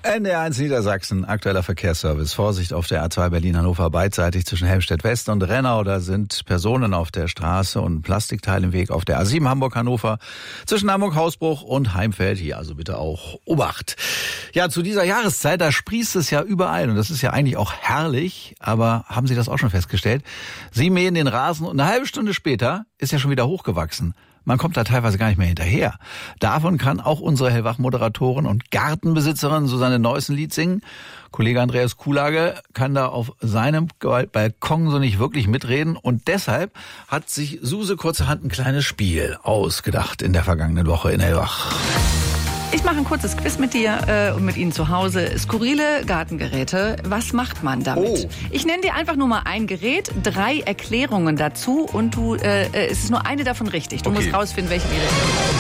NDR1 Niedersachsen, aktueller Verkehrsservice. Vorsicht auf der A2 Berlin-Hannover beidseitig zwischen Helmstedt-West und Rennau. Da sind Personen auf der Straße und Plastikteile im Weg auf der A7 Hamburg-Hannover. Zwischen Hamburg-Hausbruch und Heimfeld. Hier also bitte auch Obacht. Ja, zu dieser Jahreszeit, da sprießt es ja überall. Und das ist ja eigentlich auch herrlich. Aber haben Sie das auch schon festgestellt? Sie mähen den Rasen und eine halbe Stunde später ist er schon wieder hochgewachsen. Man kommt da teilweise gar nicht mehr hinterher. Davon kann auch unsere Hellwach-Moderatorin und Gartenbesitzerin Susanne Neuss ein Lied singen. Kollege Andreas Kuhlage kann da auf seinem Balkon so nicht wirklich mitreden. Und deshalb hat sich Suse kurzerhand ein kleines Spiel ausgedacht in der vergangenen Woche in Hellwach. Ich mache ein kurzes Quiz mit dir und mit Ihnen zu Hause. Skurrile Gartengeräte, was macht man damit? Ich nenne dir einfach nur mal ein Gerät, 3 Erklärungen dazu und es ist nur eine davon richtig. Du musst rausfinden, welche die richtig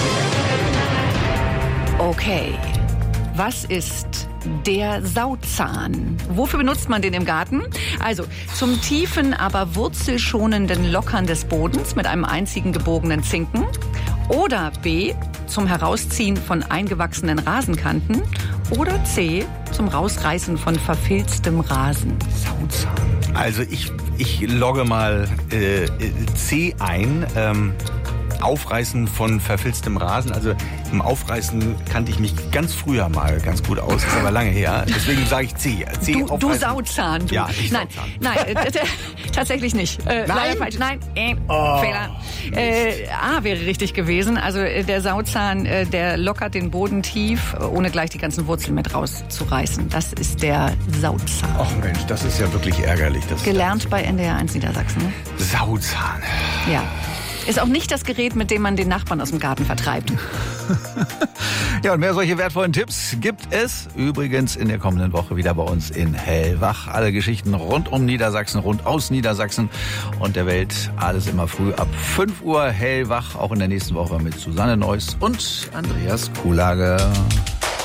ist. Okay, was ist der Sauzahn? Wofür benutzt man den im Garten? Also zum tiefen, aber wurzelschonenden Lockern des Bodens mit einem einzigen gebogenen Zinken. Oder B, zum Herausziehen von eingewachsenen Rasenkanten. Oder C, zum Rausreißen von verfilztem Rasen. Sauzahn. Also ich logge mal C ein. Aufreißen von verfilztem Rasen. Also im Aufreißen kannte ich mich ganz früher mal ganz gut aus. Ist aber lange her. Deswegen sage ich C. Du Sauzahn. Du. Ja, nein, tatsächlich nicht. Leider falsch. Nein, Fehler. A wäre richtig gewesen. Also der Sauzahn, der lockert den Boden tief, ohne gleich die ganzen Wurzeln mit rauszureißen. Das ist der Sauzahn. Ach Mensch, das ist ja wirklich ärgerlich. Gelernt bei NDR1 Niedersachsen. Ne? Sauzahn. Ja. Ist auch nicht das Gerät, mit dem man den Nachbarn aus dem Garten vertreibt. Ja, und mehr solche wertvollen Tipps gibt es übrigens in der kommenden Woche wieder bei uns in Hellwach. Alle Geschichten rund um Niedersachsen, rund aus Niedersachsen und der Welt. Alles immer früh ab 5 Uhr Hellwach, auch in der nächsten Woche mit Susanne Neuss und Andreas Kuhlage.